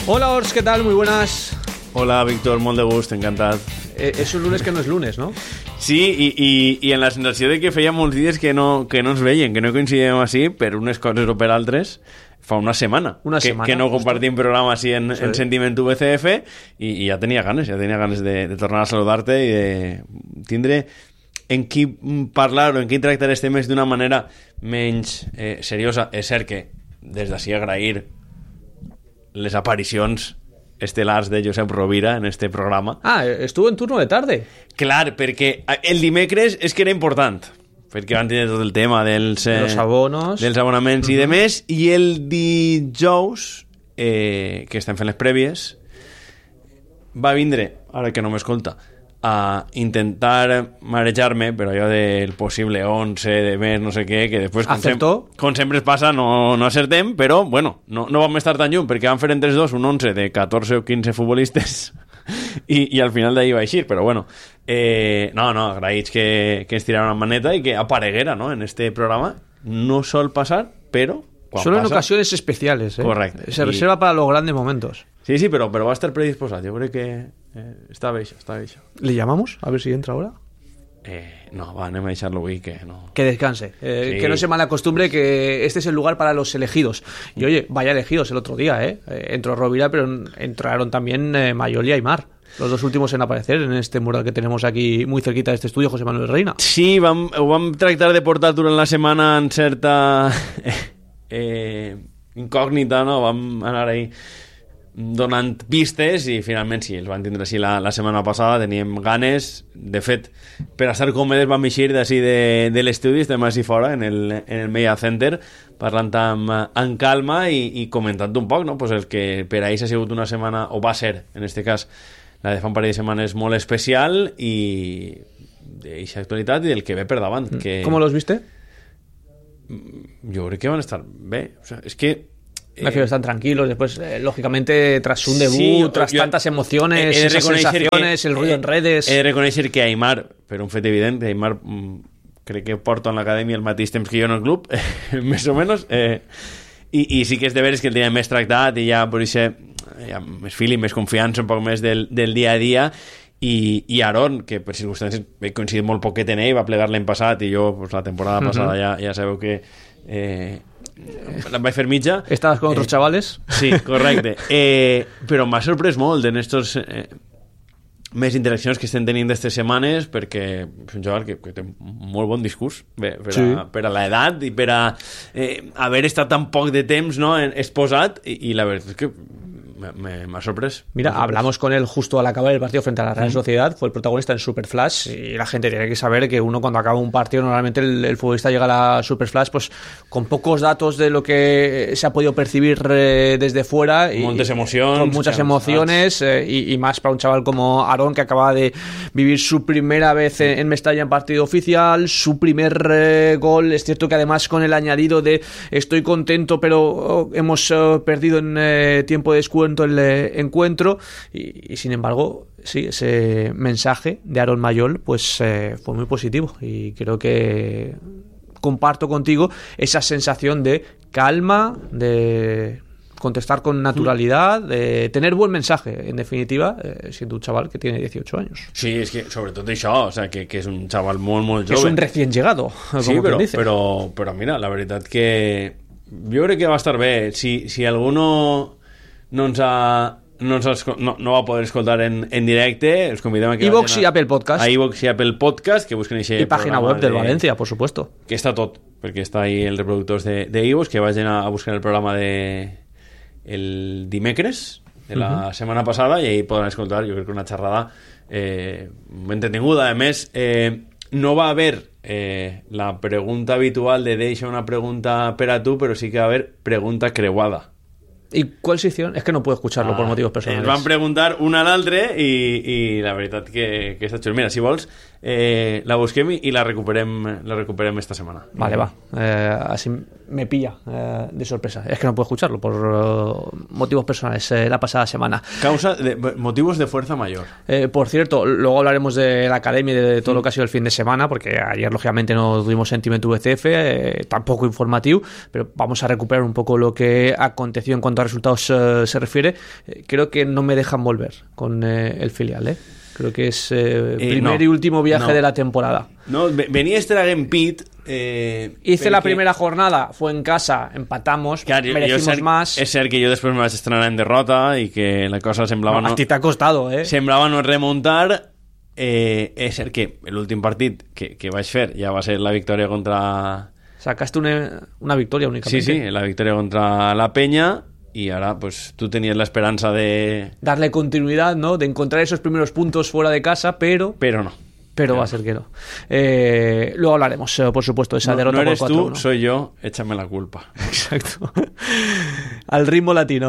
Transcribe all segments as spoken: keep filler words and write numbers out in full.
Hola, Ors, ¿qué tal? Muy buenas. Hola, Víctor, molt de gust, encantat. Eh, és un lunes que no és lunes, no? Sí, i, i, i en la sensació de que feia molts dies que no, que no ens veien, que no coincidíem així per unes coses o per altres, fa una setmana, una que, setmana que no compartim programa així en, sí. en Sentiment U B C F i, i ja tenia ganes, ja tenia ganes de, de tornar a saludar-te i de tindre en qui parlar o en qui tractar este mes d'una manera menys eh, seriosa. És cert que des d'ací agrair les aparicions estel·lars de Josep Rovira en este programa. Ah, estuvo en turno de tarde. Clar, perquè el dimecres és que era important, perquè van tenir tot el tema dels, eh, Los abonos, dels abonaments uh-huh. i de més, i el dijous, eh, que estem fent les prèvies, va vindre, ara que no m'escolta, a intentar marejar-me, però allò del possible onze de mes, no sé què, que després, com, sem com sempre es passa, no, no acertem, però, bueno, no, no vam estar tan lluny, perquè van fer entre els dos un onze de catorze o quinze futbolistes i, i al final d'ahir va eixir, però bueno, eh, no, no, agraïts que, que ens tiraran una maneta i que apareguera, ¿no?, en este programa. No sol passar, però... Solo pasa, en ocasiones especiales, ¿eh? Correcte. Se reserva y... para los grandes momentos. Sí, sí, pero, pero va a estar predisposado. Yo creo que eh, está bello, está bello. ¿Le llamamos? A ver si entra ahora. Eh, no, va, anem a deixar-lo avui, que no... Que descanse, eh, sí. Que no se malacostumbre, que este es el lugar para los elegidos. Y oye, vaya elegidos el otro día, ¿eh? eh entró Rovira, pero entraron también eh, Mayol y Aimar. Los dos últimos en aparecer en este mural que tenemos aquí muy cerquita de este estudio, José Manuel Reina. Sí, vam, ho vam tractar de portar durant la setmana en certa eh, incògnita, no? Vam anar ahí donant pistes i finalment sí, els van tindre així la, la setmana passada, teníem ganes. De fet, per a estar còmodes vam eixir d'ací de, de l'estudi, estem així fora en el, en el Media Center, parlant amb, amb calma i, i comentant un poc, no? Pues el que per a ells ha sigut una setmana, o va ser, en este cas, la de fa un parell de setmanes molt especial, i d'eixa actualitat i del que ve per davant. Que... ¿Cómo los viste? Jo crec que van estar bé. O sea, és que Me refiero, están tranquilos, después, eh, lógicamente, tras un debut, sí, tras yo, tantas emociones, esas sensaciones, que, el ruido en redes... He de reconèixer que Aimar, per un fet evident, Aimar mm, crec que porta en l'acadèmia el mateix temps que jo en el club, eh, més o menys, eh, i, i sí que és de veres que el tenia més tractat i ja, per això, ja més feeling, més confiança, un poc més del, del dia a dia, i, i Aaron, que per circumstàncies he coincidit molt poquet en ell, va plegar l'any passat i jo pues, la temporada passada uh-huh. ja, ja sabeu que... Eh, la vaig fer mitja. ¿Estabas con otros eh, chavales? Sí, correcte. Eh, però m'ha sorprès molt en estos eh, més interaccions que estem tenint d'aquestes setmanes, perquè és un xaval que, que té molt bon discurs bé, per, a, sí. per a l'edat i per a eh, haver estat tan poc de temps, no, exposat, i, i la veritat és que me, me, m'ha sorprès. Mira, sorprès. Hablamos con él justo al acabar el partido frente a la Real Sociedad, fue el protagonista en Superflash, y la gente tiene que saber que uno cuando acaba un partido, normalmente el, el futbolista llega a la Superflash pues con pocos datos de lo que se ha podido percibir eh, desde fuera, y muchas emociones, con muchas emociones, eh, y, y más para un chaval como Aaron, que acaba de vivir su primera vez en, en Mestalla en partido oficial, su primer eh, gol. Es cierto que además con el añadido de estoy contento pero oh, hemos oh, perdido en eh, tiempo de descuento el eh, encuentro, y, y sin embargo sí, ese mensaje de Aaron Mayol pues eh, fue muy positivo, y creo que comparto contigo esa sensación de calma, de contestar con naturalidad, de tener buen mensaje, en definitiva, eh, siendo un chaval que tiene dieciocho años. Sí, és que sobretot això, o sea, que, que és un chaval molt, molt jove. És un recién llegado, com sí, però, dice. però, però mira, la veritat que jo crec que va estar bé. Si, si alguno no ens ha... No, ens ha, no, no va poder escoltar en, en directe, els convidem a que iVox i Apple Podcast. A iVox i Apple Podcast, que busquen eixe i pàgina web del de, València, por supuesto. Que està tot, perquè està ahí el reproductors de, de iVox, que vagin a, a buscar el programa de el dimecres de la uh-huh. setmana passada, i ahí poden escoltar, jo crec que una xerrada eh, entretinguda. A més, eh, no va haver eh, la pregunta habitual de deixa una pregunta per a tu, però sí que va haver pregunta creuada. ¿Y cuál se hicieron? Es que no puedo escucharlo ah, por motivos personales. Ens van preguntar una a l'altre i, i la veritat que, que està xulo. Mira, si vols, eh, la busquem i la recuperem, la recuperem esta setmana. Vale, va. Eh, así me pilla eh, de sorpresa. Es que no puedo escucharlo por uh, motivos personales eh, la pasada semana. Causa de motivos de fuerza mayor. Eh, por cierto, luego hablaremos de la academia y de todo mm. lo que ha sido el fin de semana, porque ayer lógicamente no tuvimos sentimiento V C F, eh, tampoco informativo, pero vamos a recuperar un poco lo que aconteció en cuanto a resultados eh, se refiere. Eh, creo que no me dejan volver con eh, el filial, ¿eh? Creo que es eh, eh, primer no, y último viaje no. de la temporada. No, venía este Dragon Pit. Eh, Hice la primera jornada, fue en casa, empatamos, claro, merecimos ser, más. És cert que jo després me vaig estrenar en derrota i que la cosa semblava no... no a ti t'ha costado, eh? Semblava no remuntar. Eh, és cert que l'últim partit que, que vaig fer ja va ser la victòria contra... Sacaste una, una victòria únicament. Sí, sí, la victòria contra la Peña. Y ahora, pues, tú tenías la esperanza de... darle continuidad, ¿no? De encontrar esos primeros puntos fuera de casa, pero... Pero no. Pero no. Va a ser que no. Eh, luego hablaremos, eh, por supuesto, de esa no, derrota no eres por cuatro uno. Tú, soy yo, échame la culpa. Exacto. Al ritmo latino.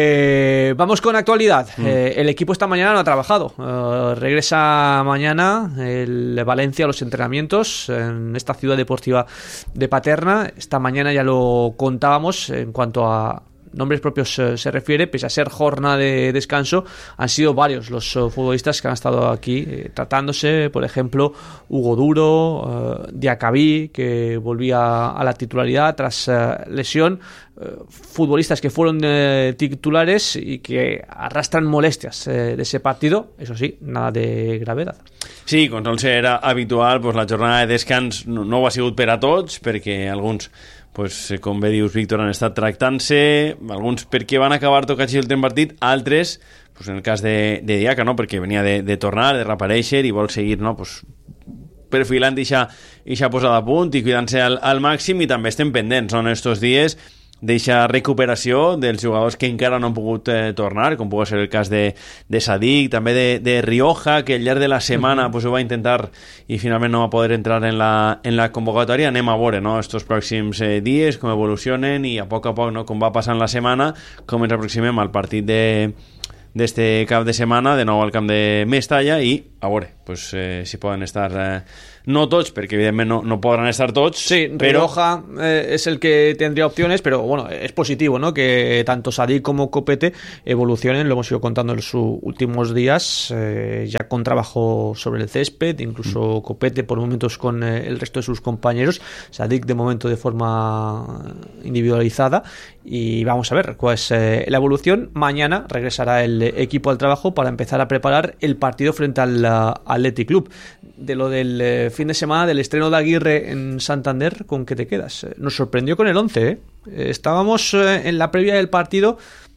Eh, vamos con actualidad. Mm. Eh, el equipo esta mañana no ha trabajado. Eh, regresa mañana el Valencia a los entrenamientos en esta ciudad deportiva de Paterna. Esta mañana ya lo contábamos en cuanto a nombres propios eh, se refiere, pese a ser jornada de descanso, han sido varios los uh, futbolistas que han estado aquí eh, tratándose, por ejemplo, Hugo Duro, uh, Diacabí, que volvía a la titularidad tras uh, lesión, uh, futbolistas que fueron eh, titulares y que arrastran molestias eh, de ese partido, eso sí, nada de gravedad. Sí, com sol ser habitual, pues la jornada de descans no, no ho ha sigut per a tots, perquè alguns pues, com bé dius, Víctor, han estat tractant-se, alguns perquè van acabar tocats el temps partit, altres, pues, en el cas de, de Diaca, no? Perquè venia de, de tornar, de reaparèixer i vol seguir, no? Pues, perfilant ixa posada a punt i cuidant-se al, al màxim, i també estem pendents, no? En estos dies d'eixa recuperació dels jugadors que encara no han pogut eh, tornar, com pugui ser el cas de, de Sadik, també de, de Rioja, que al llarg de la setmana pues, ho va intentar i finalment no va poder entrar en la, en la convocatòria. Anem a veure, no?, estos pròxims eh, dies, com evolucionen i a poc a poc, no?, com va passant la setmana, com ens aproximem al partit de d'este cap de setmana, de nou al camp de Mestalla, i a veure, pues, eh, si poden estar... Eh, no tots, perquè evidentment no, no podrán estar tots. Sí, pero... Rioja eh, es el que tendría opciones, pero bueno, es positivo, ¿no?, que tanto Sadik como Copete evolucionen, lo hemos ido contando en los últimos días, eh, ya con trabajo sobre el césped, incluso mm. Copete por momentos con eh, el resto de sus compañeros, Sadik de momento de forma individualizada, y vamos a ver cuál es eh, la evolución. Mañana regresará el equipo al trabajo para empezar a preparar el partido frente al uh, Athletic Club. De lo del eh, fin de semana, del estreno de Aguirre en Santander, ¿con qué te quedas? Nos sorprendió con el once, ¿eh? Estábamos eh, en la previa del partido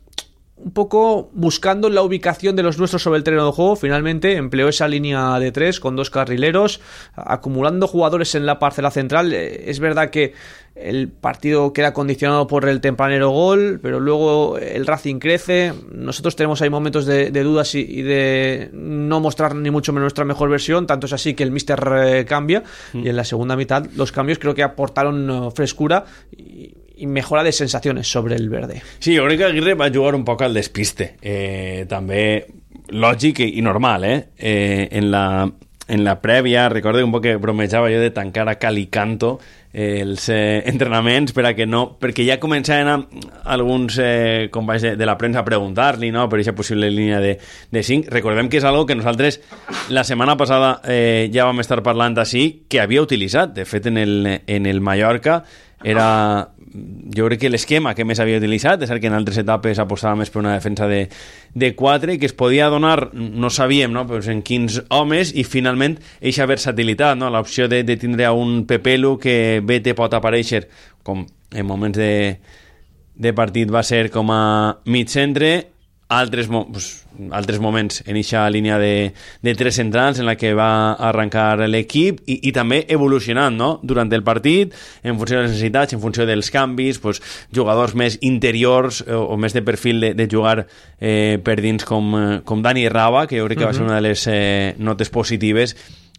un poco buscando la ubicación de los nuestros sobre el terreno de juego. Finalmente empleó esa línea de tres con dos carrileros, acumulando jugadores en la parcela central. Es verdad que el partido queda condicionado por el tempranero gol, pero luego el Racing crece. Nosotros tenemos ahí momentos de, de dudas y, y de no mostrar ni mucho menos nuestra mejor versión. Tanto es así que el míster eh, cambia, mm. y en la segunda mitad los cambios creo que aportaron uh, frescura y, i mejora de sensacions sobre el verde. Sí, jo crec que Aguirre va jugar un poc al despiste. Eh, també lògic i normal, eh? eh en, la, en la prèvia, recordo un poc que bromejava jo de tancar a cal i canto eh, els eh, entrenaments per a que no, perquè ja començaven a, alguns eh, companys de, de la premsa a preguntar-li, no?, per aquesta possible línia de, de cinc. Recordem que és algo que nosaltres la setmana passada eh, ja vam estar parlant així, que havia utilitzat. De fet, en el, en el Mallorca era, jo crec que l'esquema que més havia utilitzat, és el que en altres etapes apostava més per una defensa de, de quatre, que es podia donar, no sabíem, no?, pues en quins homes, i finalment eixa versatilitat, no?, l'opció de, de tindre un Pepelu que bé te pot aparèixer, com en moments de, de partit va ser com a mig centre, altres, pues, altres moments en eixa línia de, de tres centrals en la que va arrencar l'equip, i, i també evolucionant, no?, durant el partit, en funció de les necessitats, en funció dels canvis, pues, jugadors més interiors o, o més de perfil de, de jugar eh, per dins, com, com Dani Raba, que jo crec que va ser una de les eh, notes positives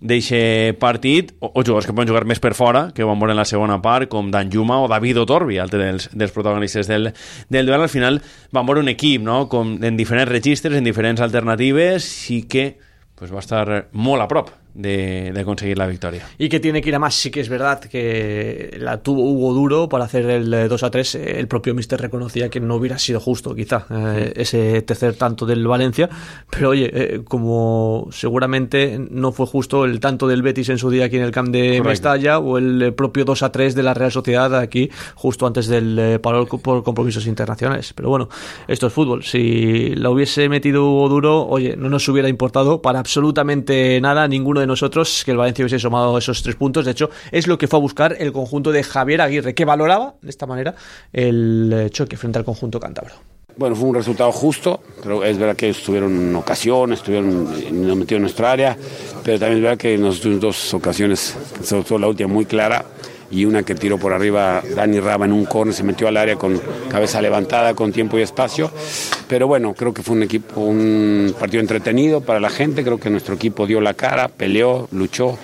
d'eixe partit, o, o jugadors que poden jugar més per fora, que van veure en la segona part, com Dan Juma o David Otorbi, altre dels, dels protagonistes del, del duel. Al final van veure un equip, no?, com en diferents registres, en diferents alternatives, i que pues, va estar molt a prop de, de conseguir la victoria. Y que tiene que ir a más, sí que es verdad que la tuvo Hugo Duro para hacer el dos a tres. El propio míster reconocía que no hubiera sido justo, quizá, eh, ese tercer tanto del Valencia, pero oye, eh, como seguramente no fue justo el tanto del Betis en su día aquí en el camp de Correcto. Mestalla, o el propio dos a tres de la Real Sociedad aquí justo antes del eh, paro por compromisos internacionales. Pero bueno, esto es fútbol. Si la hubiese metido Hugo Duro, oye, no nos hubiera importado para absolutamente nada, ninguno de nosotros, que el Valencia hubiese sumado esos tres puntos. De hecho, es lo que fue a buscar el conjunto de Javier Aguirre, que valoraba de esta manera el choque frente al conjunto cántabro. Bueno, fue un resultado justo, pero es verdad que ellos tuvieron ocasiones, estuvieron no metidos en nuestra área, pero también es verdad que nos tuvimos dos ocasiones, sobre todo la última muy clara, y una que tiró por arriba Dani Raba en un córner, se metió al área con cabeza levantada, con tiempo y espacio. Pero bueno, creo que fue un equipo, un partido entretenido para la gente. Creo que nuestro equipo dio la cara, peleó, luchó.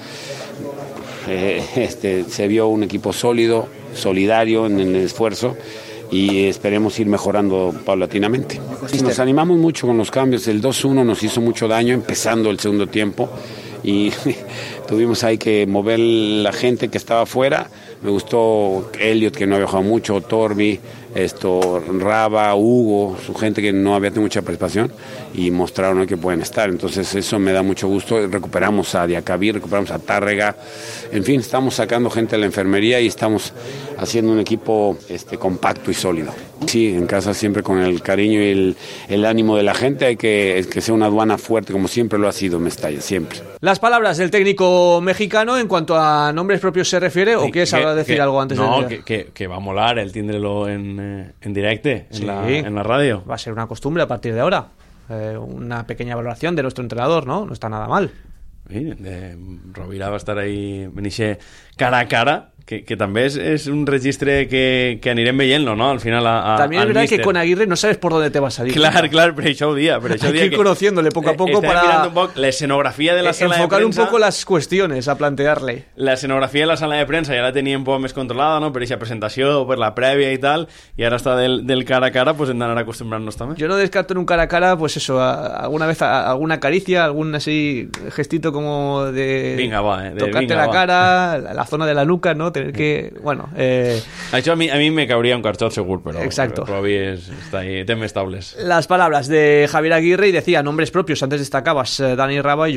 Eh, este, se vio un equipo sólido, solidario en el esfuerzo, y esperemos ir mejorando paulatinamente. Nos animamos mucho con los cambios. El dos uno nos hizo mucho daño empezando el segundo tiempo, y tuvimos ahí que mover la gente que estaba afuera. Me gustó Elliot, que no había jugado mucho, Torbi, esto, Raba, Hugo, su gente que no había tenido mucha participación, y mostraron hoy que pueden estar. Entonces eso me da mucho gusto. Recuperamos a Diacabí, recuperamos a Tárrega, en fin, estamos sacando gente de la enfermería y estamos haciendo un equipo este, compacto y sólido. Sí, en casa siempre con el cariño y el, el ánimo de la gente. Hay que, que sea una aduana fuerte, como siempre lo ha sido Mestalla, siempre. Las palabras del técnico mexicano en cuanto a nombres propios se refiere, ¿o quieres que, decir que, algo antes? No, de que, que, que va a molar el tindrelo en, eh, en directo, en, sí, la, en la radio. Va a ser una costumbre a partir de ahora. Eh, una pequeña valoración de nuestro entrenador, ¿no? No está nada mal. Sí, de, Rovira va a estar ahí, venir cara a cara, que, que també és, és un registre que, que anirem veient-lo, no? Al final a, a, también es verdad míster. Que con Aguirre no sabes por dónde te vas a salir. Clar, clar, per això ho dia. Per això Hay que ir conociéndole poco a poco para mirando un poc la escenografía de la sala de prensa. Enfocar un poco las cuestiones a plantearle. La escenografía de la sala de prensa ja la tenia un poc més controlada, no? Per aquesta presentació, per la prèvia i tal, i ara està del, del cara a cara, pues hem d'anar acostumbrant-nos també. Yo no descarto en un cara a cara, pues eso, a, alguna vez a, alguna caricia, algún así gestito como de vinga, va, eh, de tocarte vinga, la va. cara, la, la zona de la nuca, ¿no? Tener que... Bueno, eh... Això a mi, a mi me cauria un carxot segur, però, Exacto. però Robi és, està ahí, té més taules. Las palabras de Javier Aguirre, y decía nombres propios, antes destacabas eh, Dani Raba y